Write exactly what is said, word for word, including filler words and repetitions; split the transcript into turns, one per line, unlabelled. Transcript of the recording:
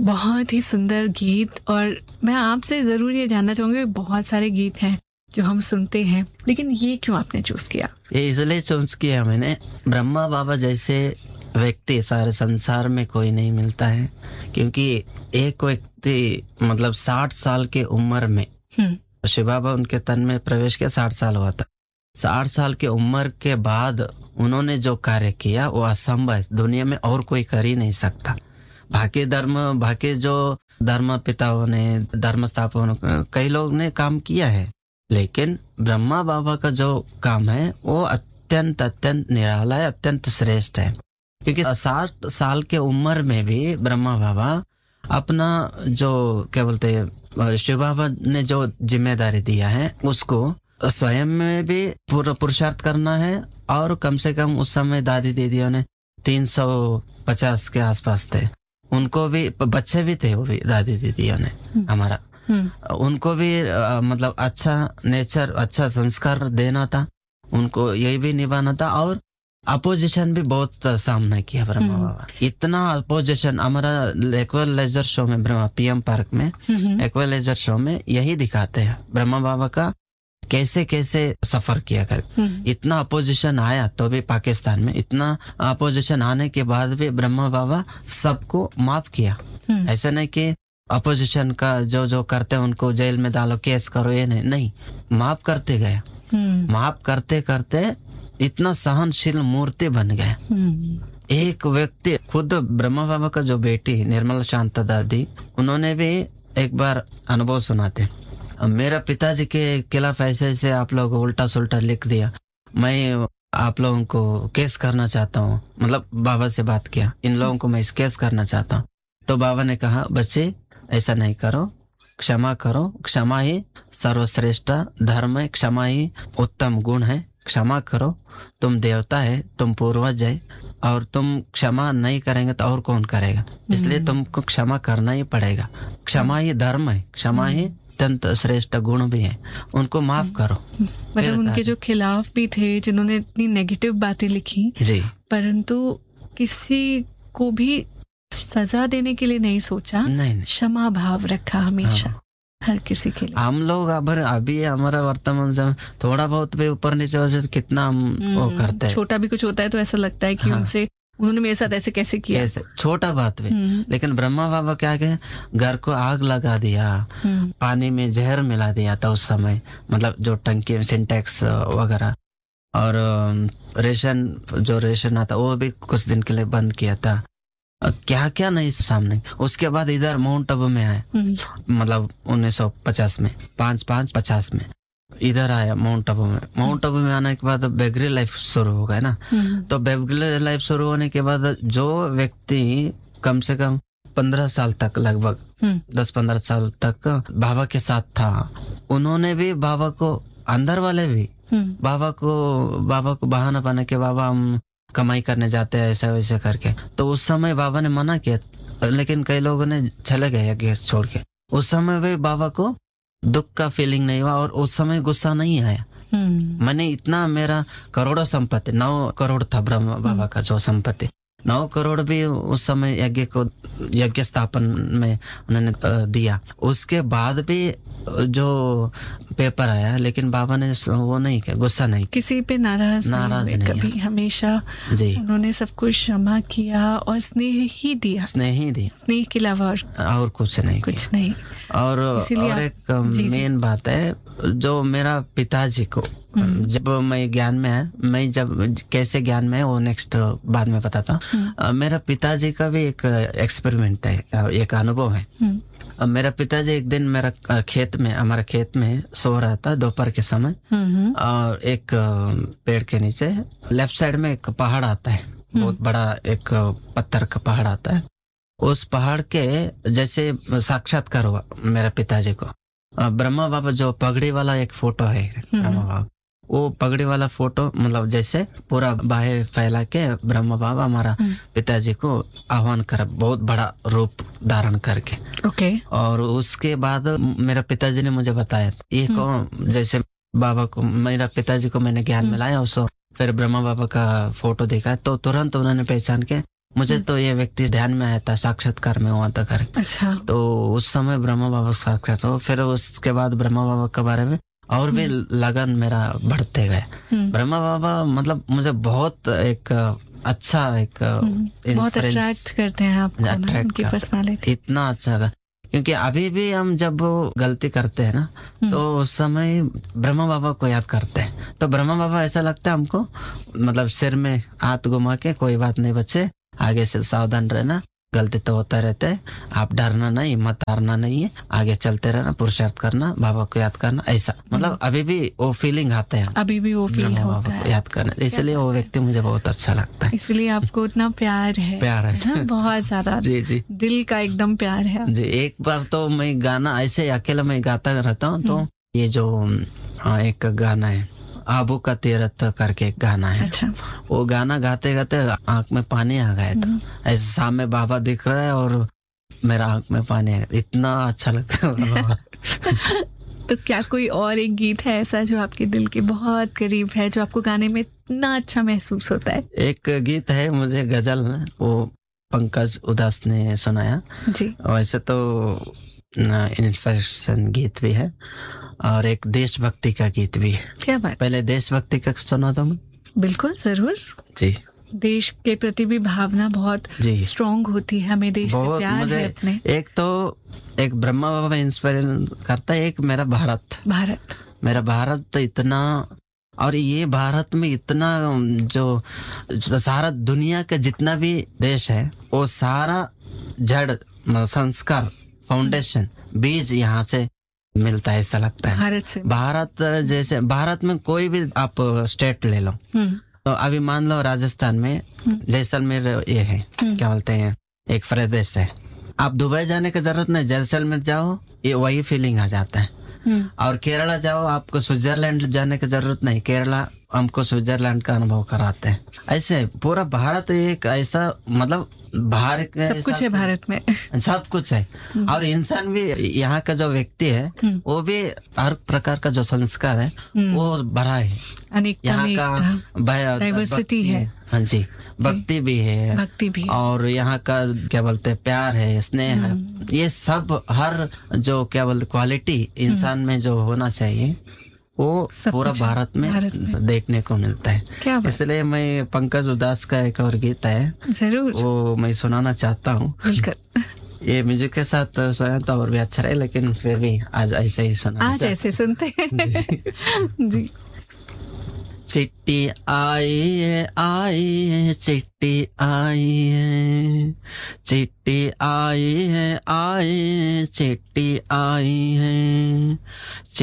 बहुत ही सुंदर गीत। और मैं आपसे ज़रूर ये जानना चाहूँगी, बहुत सारे गीत हैं जो हम सुनते हैं, लेकिन ये क्यों आपने चूज किया?
ये इसलिए चूज किया मैंने, ब्रह्मा बाबा जैसे व्यक्ति सारे संसार में कोई नहीं मिलता है। क्योंकि एक व्यक्ति मतलब साठ साल की उम्र में शिव बाबा उनके तन में प्रवेश किया, साठ साल हुआ था। साठ साल की उम्र के बाद उन्होंने जो कार्य किया वो असंभव है, दुनिया में और कोई कर ही नहीं सकता। बाकी धर्म बाकी जो धर्म पिताओं ने, धर्म स्थापकों, कई लोग ने काम किया है, लेकिन ब्रह्मा बाबा का जो काम है वो अत्यंत अत्यंत निराला है, अत्यंत श्रेष्ठ है। क्योंकि साठ साल के उम्र में भी ब्रह्मा बाबा अपना जो क्या बोलते हैं शिव बाबा ने जो जिम्मेदारी दिया है उसको स्वयं में भी पूरा पुरुषार्थ करना है। और कम से कम उस समय दादी दीदियों ने तीन सौ पचास के आसपास थे, उनको भी बच्चे भी थे, वो भी दादी दीदियों ने हमारा, उनको भी आ, मतलब अच्छा नेचर, अच्छा संस्कार देना था, उनको यही भी निभाना था। और अपोजिशन भी बहुत सामना किया ब्रह्मा बाबा, इतना अपोजिशन। हमारा एक्वल लेजर शो में, ब्रह्मा पीएम पार्क में एक्वल लेजर शो में यही दिखाते हैं ब्रह्मा बाबा का कैसे कैसे सफर किया कर। इतना अपोजिशन आया तो भी पाकिस्तान में, इतना अपोजिशन आने के बाद भी ब्रह्मा बाबा सबको माफ किया। ऐसा नहीं कि अपोजिशन का जो जो करते हैं उनको जेल में डालो, केस करो, ये नहीं नहीं माफ करते गए, माफ करते करते इतना सहनशील मूर्ति बन गए। एक व्यक्ति खुद ब्रह्मा बाबा का जो बेटी निर्मला शांता दादी, उन्होंने भी एक बार अनुभव सुनाते, मेरा पिताजी के खिलाफ ऐसे ऐसे आप लोग उल्टा सुल्टा लिख दिया, मैं आप लोगों को केस करना चाहता हूँ। मतलब बाबा से बात किया, इन लोगों को मैं इस केस करना चाहता हूँ। तो बाबा ने कहा बच्चे ऐसा नहीं करो, क्षमा करो, क्षमा ही सर्वश्रेष्ठ धर्म है, क्षमा ही उत्तम गुण है, क्षमा करो, तुम देवता है, तुम पूर्वज है, और तुम क्षमा नहीं करेंगे तो और कौन करेगा, इसलिए तुमको क्षमा करना ही पड़ेगा। क्षमा ही धर्म है, क्षमा ही अत्यंत श्रेष्ठ गुण भी है, उनको माफ करो।
मतलब उनके जो खिलाफ भी थे, जिन्होंने इतनी नेगेटिव बातें लिखी जी, परंतु किसी को भी सजा देने के लिए नहीं सोचा, नहीं, क्षमा भाव रखा हमेशा। हाँ। हर किसी के लिए। हम लोग अब अभी हमारा वर्तमान समय थोड़ा बहुत भी ऊपर नीचे हो जाए, कितना हम वो करते हैं, छोटा भी कुछ होता है तो ऐसा लगता है कि हाँ। उनसे उन्होंने मेरे साथ ऐसे कैसे किया, ऐसे छोटा बात भी। लेकिन ब्रह्मा बाबा क्या कहे, घर को आग लगा दिया, पानी में जहर मिला दिया था उस समय, मतलब जो टंकी सिंटेक्स वगैरह, और रेशन जो रेशन आता वो भी कुछ दिन के लिए बंद किया था, क्या क्या नहीं सामने। उसके बाद इधर माउंट आबू में आए, मतलब उन्नीस सौ पचास में, पाँच पाँच पचास में इधर आया माउंट आबू में। माउंट आबू में आने के बाद बेगरी लाइफ शुरू हो गया ना, तो बेगरी लाइफ शुरू होने के बाद जो व्यक्ति कम से कम पंद्रह साल तक, लगभग दस पंद्रह साल तक बाबा के साथ था, उन्होंने भी बाबा को, अंदर वाले भी बाबा को बाबा को बहाना पाने के बाबा हम कमाई करने जाते हैं ऐसा वैसे करके, तो उस समय बाबा ने मना किया, लेकिन कई लोगों ने चले गए गैस छोड़ के। उस समय भी बाबा को दुख का फीलिंग नहीं हुआ और उस समय गुस्सा नहीं आया। मैंने इतना, मेरा करोड़ों संपत्ति, नौ करोड़ था ब्रह्मा बाबा का जो संपत्ति, नौ करोड़ भी उस समय यज्ञ को, यज्ञ स्थापन में उन्होंने दिया। उसके बाद भी जो पेपर आया, लेकिन बाबा ने वो नहीं किया, गुस्सा नहीं, किसी पे नाराज नाराज नहीं, नहीं कभी, हमेशा जी उन्होंने सब कुछ क्षमा किया और स्नेह ही दिया, स्नेह ही दिया, स्नेह के अलावा और कुछ नहीं, कुछ नहीं। और, और एक मेन बात है, जो मेरा पिताजी को जब मैं ज्ञान में है, मैं जब कैसे ज्ञान में है वो नेक्स्ट बाद में बताता हूँ। मेरा पिताजी का भी एक एक्सपेरिमेंट है, एक अनुभव है। मेरा पिताजी एक दिन मेरा खेत में, हमारा खेत में सो रहा था दोपहर के समय, और एक पेड़ के नीचे लेफ्ट साइड में एक पहाड़ आता है, बहुत बड़ा एक पत्थर का पहाड़ आता है। उस पहाड़ के जैसे साक्षात्कार हुआ मेरा पिताजी को। ब्रह्मा बाबा जो पगड़ी वाला एक फोटो है, ब्रह्मा बाबा, वो पगड़ी वाला फोटो, मतलब जैसे पूरा बाहें फैला के ब्रह्मा बाबा हमारा पिताजी को आह्वान कर, बहुत बड़ा रूप धारण करके। ओके। और उसके बाद मेरा पिताजी ने मुझे बताया, ये कौन, जैसे बाबा को, मेरा पिताजी को मैंने ज्ञान मिलाया उसको, फिर ब्रह्मा बाबा का फोटो देखा तो तुरंत उन्होंने पहचान के
मुझे तो ये व्यक्ति ध्यान में आया था, साक्षात्कार में हुआ था घर।
अच्छा।
तो उस समय ब्रह्मा बाबा साक्षात हो, फिर उसके बाद ब्रह्मा बाबा के बारे में और भी लगन मेरा बढ़ते गए। ब्रह्मा बाबा मतलब मुझे बहुत एक अच्छा एक
बहुत अट्रैक्ट करते हैं आपको, उनकी पर्सनालिटी
इतना अच्छा। क्योंकि अभी भी हम जब गलती करते हैं ना, तो उस समय ब्रह्मा बाबा को याद करते हैं, तो ब्रह्मा बाबा ऐसा लगता है हमको, मतलब सिर में हाथ घुमा के, कोई बात नहीं बच्चे, आगे से सावधान रहना, गलती तो होता रहता है, आप डरना नहीं, हिम्मत हारना नहीं है, आगे चलते रहना, पुरुषार्थ करना, बाबा को याद करना, ऐसा। मतलब अभी भी वो फीलिंग आते हैं,
अभी भी वो फील होता
बाबा को याद करना, इसलिए वो व्यक्ति मुझे बहुत अच्छा लगता है।
इसलिए आपको इतना प्यार है,
प्यार है
बहुत ज्यादा।
जी जी,
दिल का एकदम प्यार है
जी। एक बार तो मैं गाना ऐसे अकेला मैं गाता रहता हूँ, तो ये जो एक गाना है आबू का तीरथ करके एक गाना है।
अच्छा।
वो गाना गाते गाते आंख में पानी आ गया था, ऐसे सामने बाबा दिख रहा है और मेरा आंख में पानी आ गया, इतना अच्छा लगता है।
तो क्या कोई और एक गीत है ऐसा जो आपके दिल के बहुत करीब है, जो आपको गाने में इतना अच्छा महसूस होता है?
एक गीत है, मुझे गजल, वो पंकज उदास ने सुनाया
जी।
वैसे तो इंस्पिरेशन गीत भी है और एक देशभक्ति का गीत भी है।
क्या बात।
पहले देशभक्ति का सुना था मैं।
बिल्कुल, जरूर
जी।
देश के प्रति भी भावना बहुत स्ट्रॉन्ग होती है, हमें देश से प्यार है अपने।
एक तो एक ब्रह्मा बाबा इंस्पायर करता है, एक मेरा भारत
भारत
मेरा भारत तो इतना, और ये भारत में इतना जो सारा दुनिया का जितना भी देश है, वो सारा जड़ संस्कार फाउंडेशन बीज यहाँ से मिलता है, ऐसा लगता है
भारत से।
भारत जैसे भारत में कोई भी आप स्टेट ले लो, तो अभी मान लो राजस्थान में जैसलमेर ये है, क्या बोलते हैं, एक प्रदेश है, आप दुबई जाने की जरूरत नहीं, जैसलमेर जाओ ये वही फीलिंग आ जाता है। और केरला जाओ, आपको स्विट्जरलैंड जाने की जरूरत नहीं, केरला हमको स्विट्जरलैंड का अनुभव कराते हैं। ऐसे पूरा भारत एक ऐसा, मतलब भारत
सब कुछ है, भारत में
सब कुछ है। और इंसान भी, यहाँ का जो व्यक्ति है वो भी हर प्रकार का जो संस्कार है वो भरा है, यहाँ का
डाइवर्सिटी है।
हाँ जी, भक्ति भी है,
भक्ति भी,
और यहाँ का क्या बोलते हैं, प्यार है, स्नेह है, ये सब हर जो क्या बोलते क्वालिटी इंसान में जो होना चाहिए वो पूरा भारत में, भारत में देखने को मिलता है। इसलिए मैं पंकज उदास का एक और गीत है, जरूर वो मैं सुनाना चाहता हूँ। ये म्यूजिक के साथ सुना तो और भी अच्छा रहे, लेकिन फिर भी आज ऐसे ही सुना,
आज ऐसे सुनते हैं। जी।
चिट्ठी आई है, आई है, चिट्ठी आई है, चिट्ठी आई है, आई है, चिट्ठी आई है।